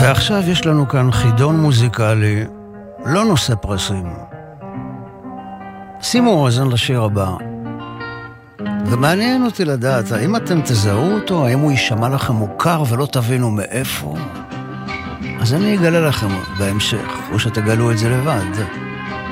ועכשיו יש לנו כאן חידון מוזיקלי, לא נושא פרסים. שימו אוזן לשיר הבא. ומעניין אותי לדעת, האם אתם תזהו אותו, האם הוא יישמע לכם מוכר ולא תבינו מאיפה? אז אני אגלה לכם בהמשך, או שתגלו את זה לבד.